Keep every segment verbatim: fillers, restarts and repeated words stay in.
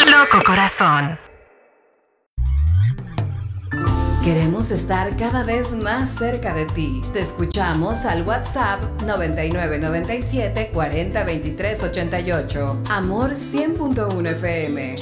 Loco Corazón. Queremos estar cada vez más cerca de ti. Te escuchamos al WhatsApp noventa y nueve noventa y siete cuarenta veintitrés ochenta y ocho. Amor cien punto uno F M.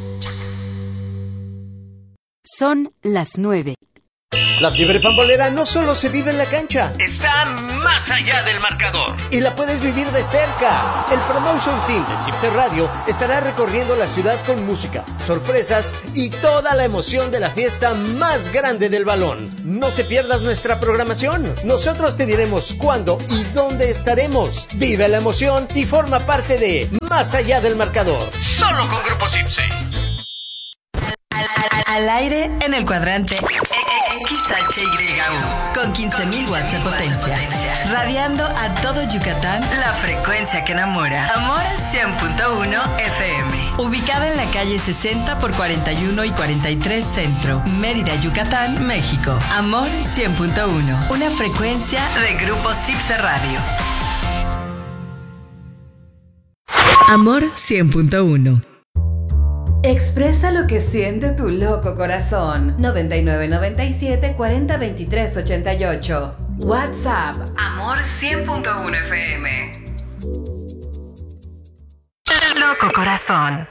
Son las nueve. La fiebre pambolera no solo se vive en la cancha, está más allá del marcador. Y la puedes vivir de cerca. El Promotion Team de Cipse Radio estará recorriendo la ciudad con música, sorpresas y toda la emoción de la fiesta más grande del balón. No te pierdas nuestra programación. Nosotros te diremos cuándo y dónde estaremos. Vive la emoción y forma parte de Más allá del marcador. Solo con Grupo Cipse. Al, al, al aire en el cuadrante X H Y U con quince mil watts de potencia, radiando a todo Yucatán la frecuencia que enamora. Amor cien punto uno F M, ubicada en la calle sesenta por cuarenta y uno y cuarenta y tres Centro, Mérida, Yucatán, México. Amor cien punto uno, una frecuencia de Grupo Cipse Radio. Amor cien punto uno. Expresa lo que siente tu loco corazón. noventa y nueve noventa y siete cuarenta veintitrés ochenta y ocho. WhatsApp. Amor cien punto uno F M. Loco Corazón.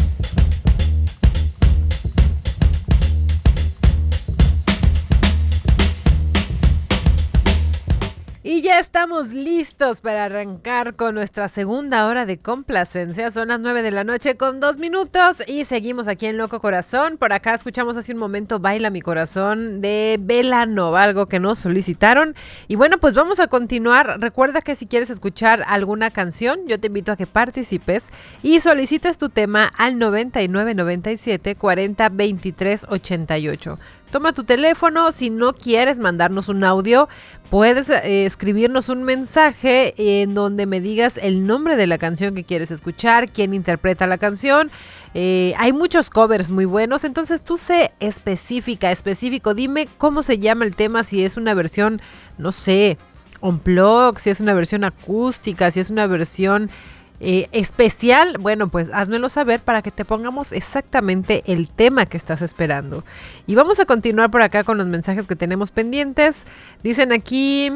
Y ya estamos listos para arrancar con nuestra segunda hora de complacencia. Son las nueve de la noche con dos minutos y seguimos aquí en Loco Corazón. Por acá escuchamos hace un momento Baila mi corazón de Bela Nova, algo que nos solicitaron. Y bueno, pues vamos a continuar. Recuerda que si quieres escuchar alguna canción, yo te invito a que participes y solicites tu tema al noventa y nueve noventa y siete cuarenta veintitrés ochenta y ocho. Toma tu teléfono, si no quieres mandarnos un audio, puedes eh, escribirnos un mensaje en donde me digas el nombre de la canción que quieres escuchar, quién interpreta la canción. Eh, hay muchos covers muy buenos, entonces tú sé específica, específico, dime cómo se llama el tema, si es una versión, no sé, unplugged, si es una versión acústica, si es una versión... Eh, especial, bueno, pues házmelo saber para que te pongamos exactamente el tema que estás esperando. Y vamos a continuar por acá con los mensajes que tenemos pendientes. Dicen aquí: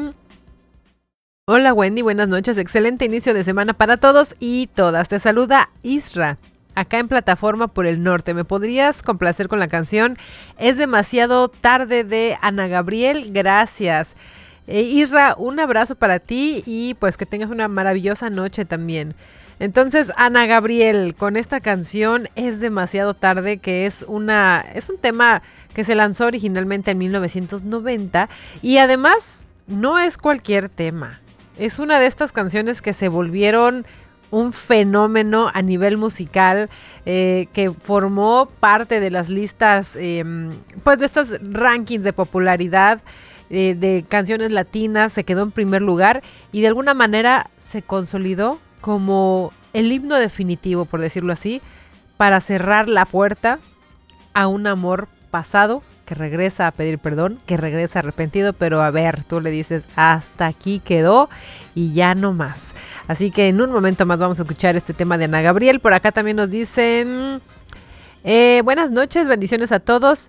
hola Wendy, buenas noches, excelente inicio de semana para todos y todas. Te saluda Isra, acá en Plataforma por el Norte. ¿Me podrías complacer con la canción Es demasiado tarde de Ana Gabriel? Gracias. Eh, Isra, un abrazo para ti y pues que tengas una maravillosa noche también. Entonces, Ana Gabriel, con esta canción Es demasiado tarde, que es una es un tema que se lanzó originalmente en mil novecientos noventa y además no es cualquier tema. Es una de estas canciones que se volvieron un fenómeno a nivel musical, eh, que formó parte de las listas, eh, pues de estos rankings de popularidad eh, de canciones latinas, se quedó en primer lugar y de alguna manera se consolidó como el himno definitivo, por decirlo así, para cerrar la puerta a un amor pasado que regresa a pedir perdón, que regresa arrepentido, pero a ver, tú le dices hasta aquí quedó y ya no más. Así que en un momento más vamos a escuchar este tema de Ana Gabriel. Por acá también nos dicen eh, buenas noches, bendiciones a todos.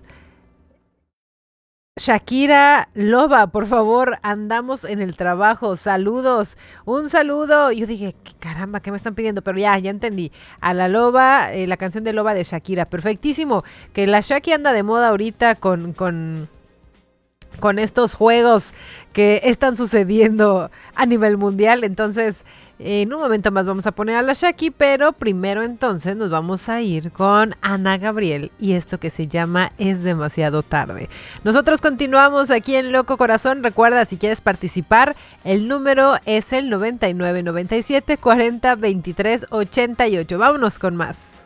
Shakira Loba, por favor, andamos en el trabajo, saludos, un saludo. Yo dije, ¿qué caramba, qué me están pidiendo? Pero ya, ya entendí. A la Loba, eh, la canción de Loba de Shakira, perfectísimo. Que la Shaki anda de moda ahorita con, con, con estos juegos que están sucediendo a nivel mundial. Entonces, en un momento más vamos a poner a la Shaki, pero primero entonces nos vamos a ir con Ana Gabriel y esto que se llama Es demasiado tarde. Nosotros continuamos aquí en Loco Corazón. Recuerda, si quieres participar, el número es el noventa y nueve noventa y siete cuarenta veintitrés ochenta y ocho. Vámonos con más.